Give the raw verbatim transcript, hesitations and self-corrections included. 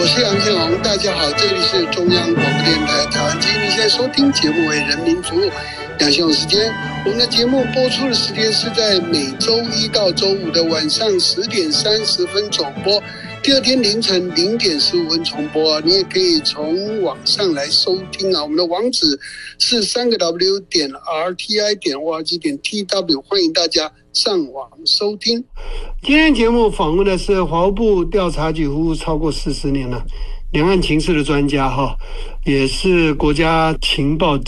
是杨建宏，大家好，这里是中央广播电台台湾之音，你现在收听节目为人民服务。杨建宏时间，我们的节目播出的时间是在每周一到周五的晚上十点三十分首播，第二天凌晨零点十五分重播啊。你也可以从网上来收听啊，我们的网址是三个 W 点 R T I 点 O R G 点 T W， 欢迎大家上网收听。今天节目访问的是华务部调查局服务超过四十年了，两岸情势的专家哈，也是国家情报